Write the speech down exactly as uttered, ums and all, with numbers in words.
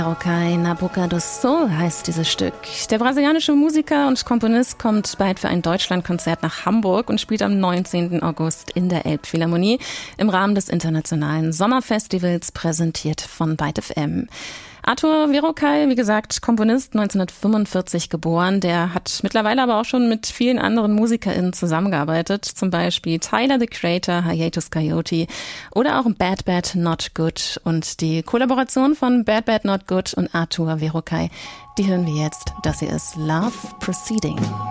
Verokay na Boca do Sol heißt dieses Stück. Der brasilianische Musiker und Komponist kommt bald für ein Deutschlandkonzert nach Hamburg und spielt am neunzehnten August in der Elbphilharmonie im Rahmen des internationalen Sommerfestivals, präsentiert von Byte F M. Arthur Verokay, wie gesagt, Komponist, neunzehnhundertfünfundvierzig geboren. Der hat mittlerweile aber auch schon mit vielen anderen MusikerInnen zusammengearbeitet. Zum Beispiel Tyler, the Creator, Hiatus Kaiyote oder auch Bad Bad Not Good. Und die Kollaboration von Bad Bad Not Good und Arthur Verokay, die hören wir jetzt. Das hier ist Love Proceeding.